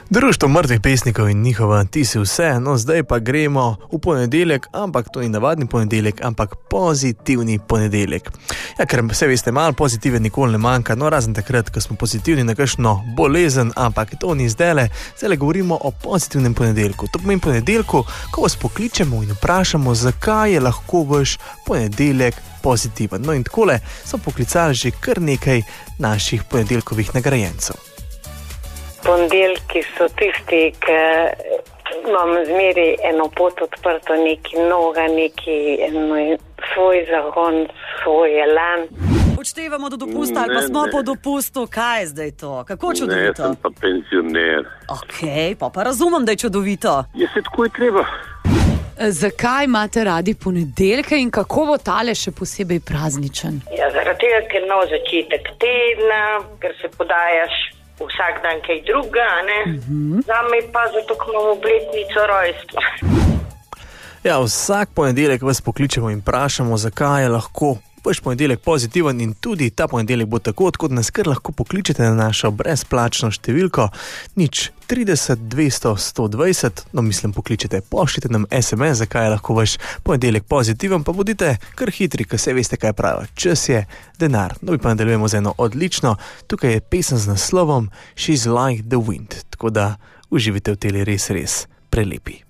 Društvo mrtvih pesnikov in njihova Ti si vse, no zdaj pa gremo v ponedeljek, ampak to ni navadni ponedeljek, ampak pozitivni ponedeljek. Ja, ker vse veste, malo pozitive nikoli ne manjka, no razen takrat, ko smo pozitivni na kakšno bolezen, ampak to ni zdajle govorimo o pozitivnem ponedeljku. To pomeni ponedeljku, ko vas pokličemo in vprašamo, zakaj je lahko vaš ponedeljek pozitiven. No in takole so poklicali že kar nekaj naših ponedeljkovih nagrajencev. Ponedeljki so tisti, ki imam zmeri eno pot odprto, neki noga, neki svoj zagon, svoj elan. Odštevamo do dopusta ali pa smo po dopustu, kaj je zdaj to? Kako čudovito? Ne, sem pa penzioner. Okej, pa razumem, da je čudovito. Je se tako je treba. Zakaj imate radi ponedeljke in kako bo tale še posebej prazničen? Ja, zaradi tega, ker nov začetek tedna, ker se podajaš vsak dan kaj druga, ne? Zame pa zato, ko imamo obletnico rojstva. Ja, vsak ponedeljek vas pokličemo in vprašamo, zakaj je lahko vaš ponedeljek pozitiven in tudi ta ponedeljek bo tako, odkot nas kar lahko pokličete na našo brezplačno številko 030 200 120, no mislim pokličete, pošljite nam SMS, zakaj je lahko vaš ponedeljek pozitiven, pa bodite kar hitri, ker se veste, kaj pravijo, čas je denar. No mi pa nadaljujemo z eno odlično, tukaj je pesem z naslovom She's Like the Wind, tako da uživite v teli res prelepi.